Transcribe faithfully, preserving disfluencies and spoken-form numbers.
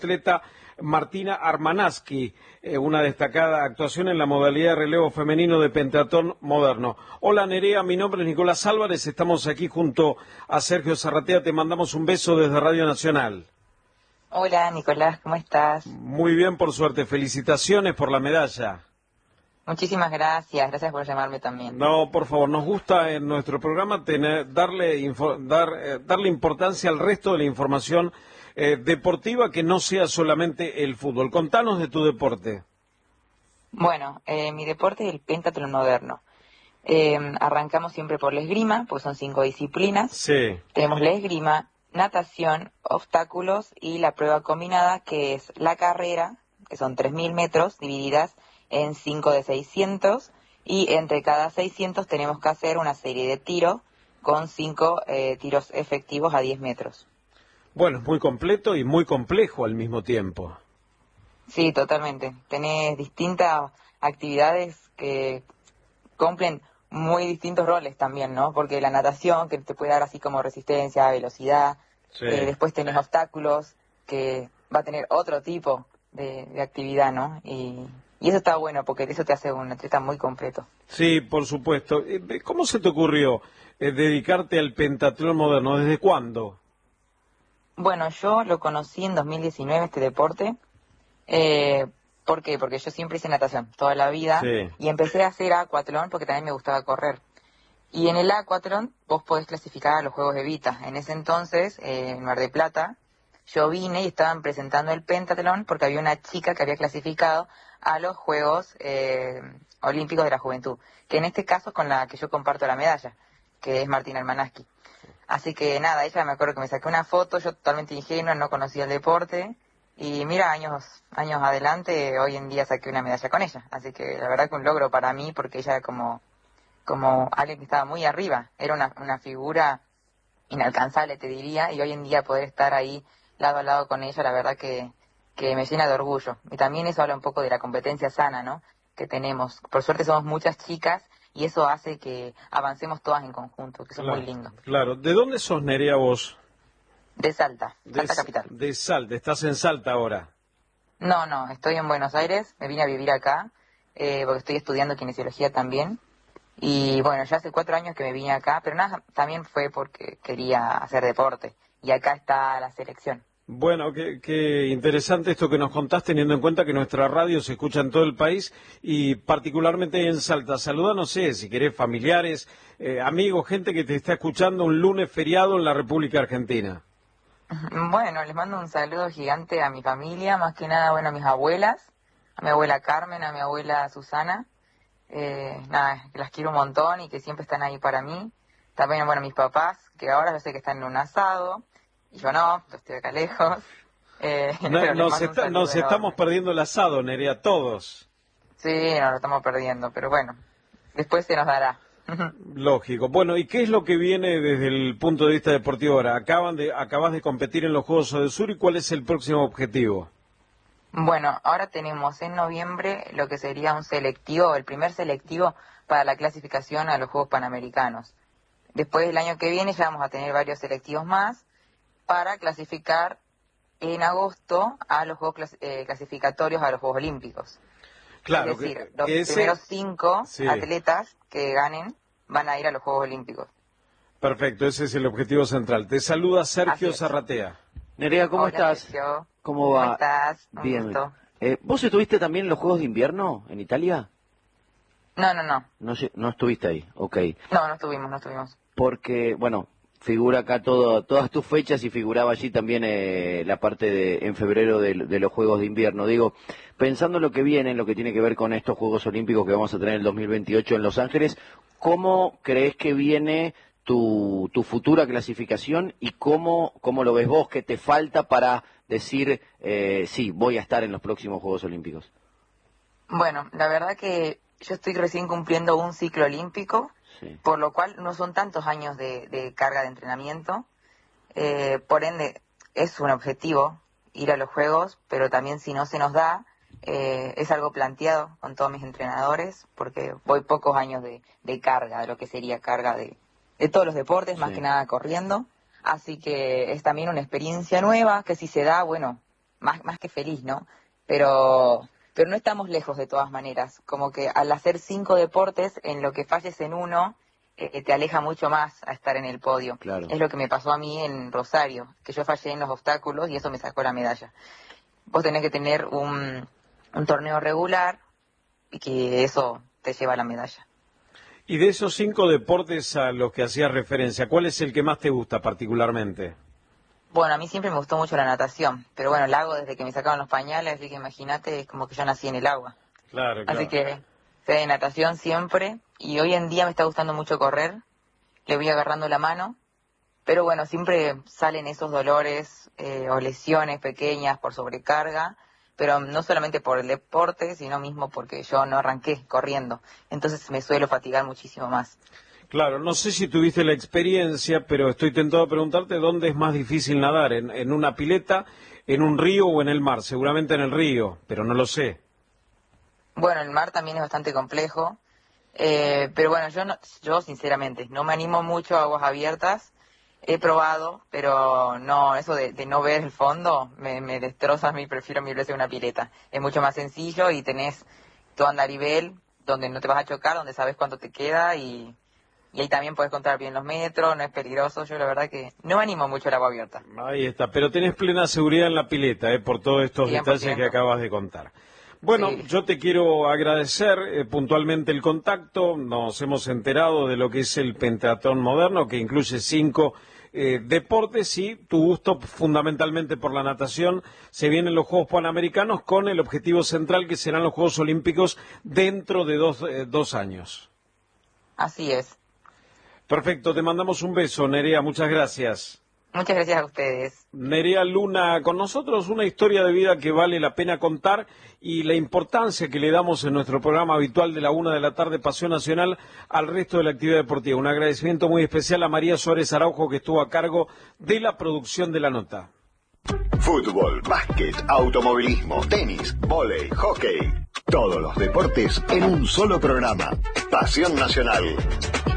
atleta Martina Armanaski, eh, una destacada actuación en la modalidad de relevo femenino de pentatlón moderno. Hola Nerea, mi nombre es Nicolás Álvarez, estamos aquí junto a Sergio Zarratea, te mandamos un beso desde Radio Nacional. Hola Nicolás, ¿cómo estás? Muy bien, por suerte, felicitaciones por la medalla. Muchísimas gracias, gracias por llamarme también. No, por favor, nos gusta en nuestro programa tener, darle, info, dar, eh, darle importancia al resto de la información eh, deportiva que no sea solamente el fútbol. Contanos de tu deporte. Bueno, eh, mi deporte es el pentatlón moderno. Eh, arrancamos siempre por la esgrima, porque son cinco disciplinas. Sí. Tenemos la esgrima, natación, obstáculos y la prueba combinada, que es la carrera, que son tres mil metros divididas en cinco de seiscientos, y entre cada seiscientos tenemos que hacer una serie de tiros con cinco eh, tiros efectivos a diez metros. Bueno, es muy completo y muy complejo al mismo tiempo. Sí, totalmente. Tenés distintas actividades que cumplen muy distintos roles también, ¿no? Porque la natación, que te puede dar así como resistencia, velocidad, Sí. eh, después tenés obstáculos, que va a tener otro tipo de, de actividad, ¿no? Y, y eso está bueno, porque eso te hace un atleta muy completo. Sí, por supuesto. ¿Cómo se te ocurrió eh, dedicarte al pentatlón moderno? ¿Desde cuándo? Bueno, yo lo conocí en dos mil diecinueve, este deporte. Eh, ¿Por qué? Porque yo siempre hice natación toda la vida, Sí. y empecé a hacer aquatlón porque también me gustaba correr. Y en el aquatlón vos podés clasificar a los Juegos Evita. En ese entonces, eh, en Mar del Plata, yo vine y estaban presentando el pentatlón porque había una chica que había clasificado a los Juegos eh, Olímpicos de la Juventud, que en este caso es con la que yo comparto la medalla, que es Martina Armanaski. Así que nada, ella me acuerdo que me saqué una foto, yo totalmente ingenua, no conocía el deporte, y mira, años años adelante, hoy en día saqué una medalla con ella. Así que la verdad que un logro para mí, porque ella como, como alguien que estaba muy arriba, era una, una figura inalcanzable, te diría, y hoy en día poder estar ahí lado a lado con ella, la verdad que, que me llena de orgullo. Y también eso habla un poco de la competencia sana, ¿no?, que tenemos. Por suerte somos muchas chicas y eso hace que avancemos todas en conjunto, que eso Claro, es muy lindo. claro. ¿De dónde sos, Nerea, vos? De Salta, De, Salta capital. de Salta, estás en Salta ahora. No, no, estoy en Buenos Aires, me vine a vivir acá, eh, porque estoy estudiando kinesiología también. Y bueno, ya hace cuatro años que me vine acá, pero nada, también fue porque quería hacer deporte. Y acá está la selección. Bueno, qué, qué interesante esto que nos contás, teniendo en cuenta que nuestra radio se escucha en todo el país y particularmente en Salta. Saluda, no sé, si querés, familiares, eh, amigos, gente que te está escuchando un lunes feriado en la República Argentina. Bueno, les mando un saludo gigante a mi familia, más que nada, bueno, a mis abuelas, a mi abuela Carmen, a mi abuela Susana. Eh, nada, que las quiero un montón y que siempre están ahí para mí. También, bueno, mis papás, que ahora yo sé que están en un asado, y yo no, yo estoy acá lejos. Eh, No, pero les nos mando un está- saludo nos enorme. estamos perdiendo el asado, Nerea, todos. Sí, nos lo estamos perdiendo, pero bueno, después se nos dará. Lógico. Bueno, ¿y qué es lo que viene desde el punto de vista deportivo ahora? Acaban de, acabas de competir en los Juegos del Sur, ¿y cuál es el próximo objetivo? Bueno, ahora tenemos en noviembre lo que sería un selectivo, el primer selectivo para la clasificación a los Juegos Panamericanos. Después del año que viene ya vamos a tener varios selectivos más para clasificar en agosto a los Juegos clas- eh, clasificatorios a los Juegos Olímpicos. Claro, Es decir, que, los que ese... primeros cinco Sí. atletas que ganen van a ir a los Juegos Olímpicos. Perfecto, ese es el objetivo central. Te saluda Así Sergio es. Zarratea. Nerea, ¿cómo Hola, estás? Sergio. ¿Cómo ¿Cómo va? estás? Un Bien. gusto. Eh, ¿Vos estuviste también en los Juegos de Invierno en Italia? No, no, no. No, lle- no estuviste ahí, ok. No, no estuvimos, no estuvimos. Porque, bueno, figura acá todo, todas tus fechas y figuraba allí también eh, la parte de en febrero de, de los Juegos de Invierno. Digo, pensando en lo que viene, en lo que tiene que ver con estos Juegos Olímpicos que vamos a tener en el dos mil veintiocho en Los Ángeles, ¿cómo crees que viene tu, tu futura clasificación y cómo, cómo lo ves vos? ¿Qué te falta para decir, eh, sí, voy a estar en los próximos Juegos Olímpicos? Bueno, la verdad que yo estoy recién cumpliendo un ciclo olímpico, Sí. por lo cual no son tantos años de, de carga de entrenamiento. Eh, por ende, es un objetivo ir a los Juegos, pero también si no se nos da, eh, es algo planteado con todos mis entrenadores, porque voy pocos años de, de carga, de lo que sería carga de, de todos los deportes, más Sí. que nada corriendo. Así que es también una experiencia nueva, que si se da, bueno, más, más que feliz, ¿no? Pero, pero no estamos lejos de todas maneras. Como que al hacer cinco deportes, en lo que falles en uno, eh, te aleja mucho más a estar en el podio. Claro. Es lo que me pasó a mí en Rosario, que yo fallé en los obstáculos y eso me sacó la medalla. Vos tenés que tener un, un torneo regular y que eso te lleva a la medalla. Y de esos cinco deportes a los que hacías referencia, ¿cuál es el que más te gusta particularmente? Bueno, a mí siempre me gustó mucho la natación, pero bueno, el agua desde que me sacaban los pañales, así que imagínate, es como que yo nací en el agua. Claro, claro. Así que sé de natación siempre, y hoy en día me está gustando mucho correr, le voy agarrando la mano, pero bueno, siempre salen esos dolores eh, o lesiones pequeñas por sobrecarga, pero no solamente por el deporte, sino mismo porque yo no arranqué corriendo, entonces me suelo fatigar muchísimo más. Claro, no sé si tuviste la experiencia, pero estoy tentado a preguntarte dónde es más difícil nadar, en, en una pileta, en un río o en el mar. Seguramente en el río, pero no lo sé. Bueno, el mar también es bastante complejo, eh, pero bueno, yo, no, yo sinceramente no me animo mucho a aguas abiertas. He probado, pero no, eso de, de no ver el fondo me, me destroza. A mí prefiero mil veces una pileta. Es mucho más sencillo y tenés todo andarivel, donde no te vas a chocar, donde sabes cuánto te queda y... Y ahí también puedes contar bien los metros, no es peligroso. Yo la verdad que no me animo mucho al agua abierta. Ahí está, pero tenés plena seguridad en la pileta, ¿eh? Por todos estos cien por detalles ciento. que acabas de contar. Bueno, Sí. Yo te quiero agradecer eh, puntualmente el contacto. Nos hemos enterado de lo que es el pentatlón moderno, que incluye cinco eh, deportes, y tu gusto fundamentalmente por la natación. Se vienen los Juegos Panamericanos con el objetivo central que serán los Juegos Olímpicos dentro de dos, eh, dos años. Así es. Perfecto, te mandamos un beso, Nerea, muchas gracias. Muchas gracias a ustedes. Nerea Luna, con nosotros una historia de vida que vale la pena contar y la importancia que le damos en nuestro programa habitual de la una de la tarde, Pasión Nacional, al resto de la actividad deportiva. Un agradecimiento muy especial a María Suárez Araujo, que estuvo a cargo de la producción de la nota. Fútbol, básquet, automovilismo, tenis, vóley, hockey. Todos los deportes en un solo programa. Pasión Nacional.